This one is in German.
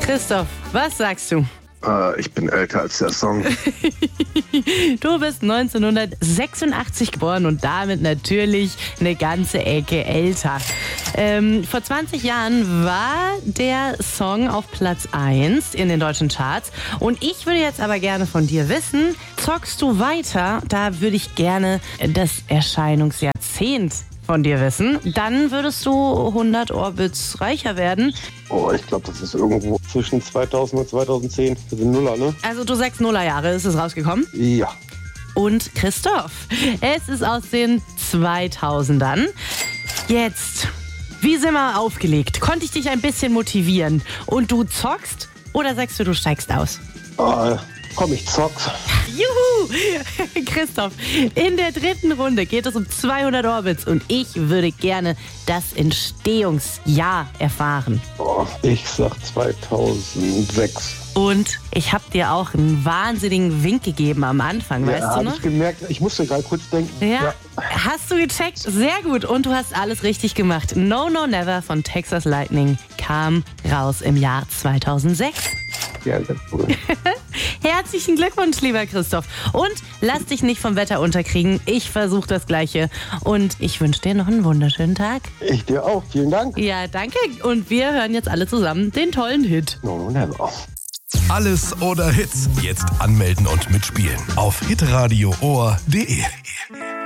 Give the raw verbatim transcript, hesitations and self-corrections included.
Christoph, was sagst du? Äh, ich bin älter als der Song. Du bist neunzehnhundertsechsundachtzig geboren und damit natürlich eine ganze Ecke älter. Ähm, vor zwanzig Jahren war der Song auf Platz eins in den deutschen Charts. Und ich würde jetzt aber gerne von dir wissen, zockst du weiter? Da würde ich gerne das Erscheinungsjahrzehnt von dir wissen. Dann würdest du hundert Orbits reicher werden. Oh, ich glaube, das ist irgendwo zwischen zweitausend und zweitausendzehn. Das sind Nuller, ne? Also du sechs Nullerjahre ist es rausgekommen. Ja. Und Christoph, es ist aus den zweitausendern. Jetzt, wie sind wir aufgelegt? Konnte ich dich ein bisschen motivieren? Und du zockst oder sagst du, du steigst aus? Äh, komm, ich zock's. Juhu! Christoph, in der dritten Runde geht es um zweihundert Orbits und ich würde gerne das Entstehungsjahr erfahren. Oh, ich sag zweitausendsechs. Und ich habe dir auch einen wahnsinnigen Wink gegeben am Anfang, Ja, weißt du hab noch? ich gemerkt. Ich musste gerade kurz denken. Ja, Ja. hast du gecheckt? Sehr gut. Und du hast alles richtig gemacht. No, No, Never von Texas Lightning kam raus im Jahr zweitausendsechs. Ja, sehr cool. Herzlichen Glückwunsch, lieber Christoph. Und lass dich nicht vom Wetter unterkriegen. Ich versuche das Gleiche. Und ich wünsche dir noch einen wunderschönen Tag. Ich dir auch. Vielen Dank. Ja, danke. Und wir hören jetzt alle zusammen den tollen Hit. No, no, never. Alles oder Hits. Jetzt anmelden und mitspielen auf hitradio ohr punkt de.